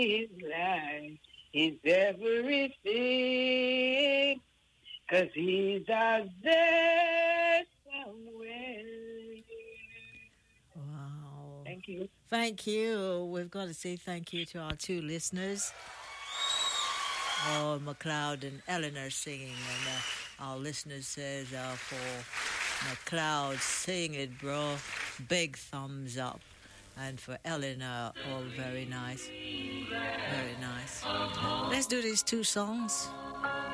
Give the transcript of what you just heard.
His life is everything, 'cause he's out there somewhere. Wow. Thank you. Thank you. We've got to say thank you to our two listeners. Oh, McLeod and Eleanor singing. And our listener says for McLeod, sing it, bro. Big thumbs up. And for Eleanor, oh, very nice. Very nice. Let's do these two songs.